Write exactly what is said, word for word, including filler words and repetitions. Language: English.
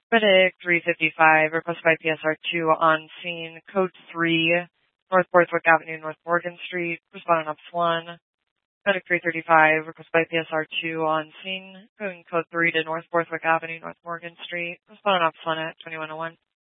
Medic three fifty-five, request by P S R two on scene, code three, North Borthwick Avenue, North Morgan Street, responding up one. Medic three thirty-five, request by P S R two on scene, going code three to North Borthwick Avenue, North Morgan Street, responding up one at twenty-one oh one.